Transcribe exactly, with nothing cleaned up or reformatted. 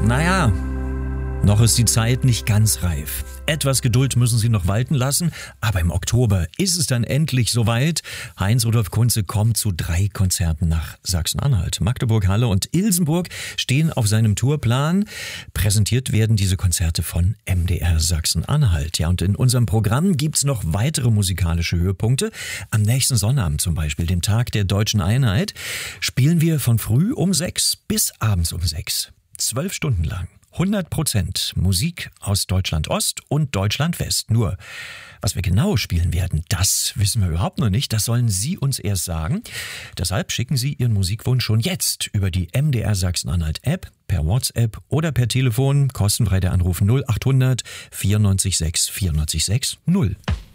Naja, noch ist die Zeit nicht ganz reif. Etwas Geduld müssen Sie noch walten lassen, aber im Oktober ist es dann endlich soweit. Heinz-Rudolf Kunze kommt zu drei Konzerten nach Sachsen-Anhalt. Magdeburg, Halle und Ilsenburg stehen auf seinem Tourplan. Präsentiert werden diese Konzerte von M D R Sachsen-Anhalt. Ja, und in unserem Programm gibt's noch weitere musikalische Höhepunkte. Am nächsten Sonnabend zum Beispiel, dem Tag der Deutschen Einheit, spielen wir von früh um sechs bis abends um sechs. Zwölf Stunden lang. hundert Prozent Musik aus Deutschland Ost und Deutschland West. Nur, was wir genau spielen werden, das wissen wir überhaupt noch nicht. Das sollen Sie uns erst sagen. Deshalb schicken Sie Ihren Musikwunsch schon jetzt über die M D R Sachsen-Anhalt App, per WhatsApp oder per Telefon. Kostenfrei der Anruf null acht hundert vierundneunzig sechs vierundneunzig sechs null.